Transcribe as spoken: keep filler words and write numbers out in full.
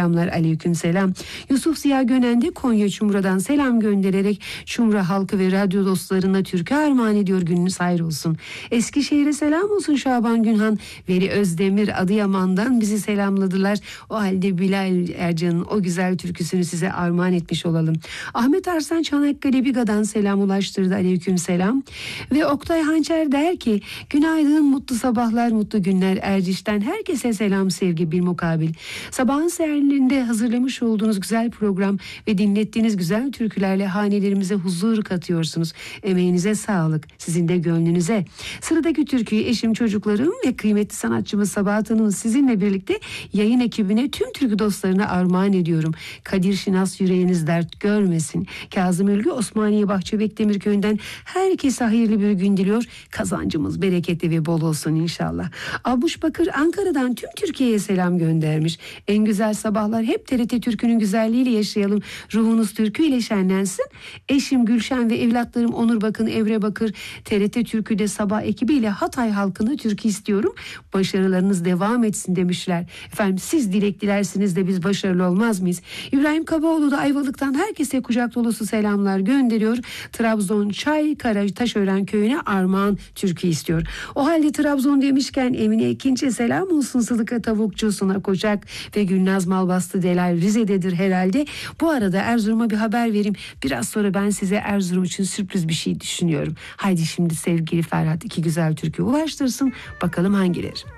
selamlar. Aleyküm selam. Yusuf Ziya Gönen de Konya Çumra'dan selam göndererek Çumra halkı ve radyo dostlarına türkü armağan ediyor. Gününüz hayır olsun. Eskişehir'e selam olsun Şaban Günhan. Veli Özdemir Adıyaman'dan bizi selamladılar. O halde Bilal Ercan'ın o güzel türküsünü size armağan etmiş olalım. Ahmet Arslan Çanakkale Biga'dan selam ulaştırdı. Aleyküm selam. Ve Oktay Hançer der ki günaydın, mutlu sabahlar, mutlu günler. Erciş'ten herkese selam, sevgi, bir mukabil. Sabahın seherlerinde hazırlamış olduğunuz güzel program ve dinlettiğiniz güzel türkülerle hanelerimize huzur katıyorsunuz. Emeğinize sağlık, sizin de gönlünüze. Sıradaki türküyü eşim, çocuklarım ve kıymetli sanatçımız Sabahat Hanım sizinle birlikte yayın ekibine, tüm türkü dostlarına armağan ediyorum. Kadir Şinas yüreğiniz dert görmesin. Kazım Ülgü Osmaniye Bahçebek Demirköy'ünden herkese hayırlı bir gün diliyor. Kazancımız bereketli ve bol olsun inşallah. Abuş Bakır Ankara'dan tüm Türkiye'ye selam göndermiş. En güzel sabahlar hep T R T Türkü'nün güzelliğiyle yaşayalım. Ruhunuz türküyle şenlensin. Eşim Gülşen ve evlatlarım Onur Bakın, Evre Bakır, T R T Türkü'de sabah ekibiyle Hatay halkına türkü istiyorum. Başarılarınız devam etsin demişler. Efendim siz dilek dilersiniz de biz başarılı olmaz mıyız? İbrahim Kabaoğlu da Ayvalık'tan herkese kucak dolusu selamlar gönderiyor. Trabzon Çaykara Taşören köyüne armağan türkü istiyor. O halde Trabzon demişken Emine Ekinç'e selam olsun. Sıdıka Tavukçusu'na Koçak ve Gülnaz Malbastı Delal Rize'dedir herhalde. Bu arada Erzurum'a bir haber vereyim. Biraz sonra ben size Erzurum için sürpriz bir şey düşünüyorum. Haydi şimdi sevgili Ferhat iki güzel türkü ulaştırsın. Bakalım hangileri?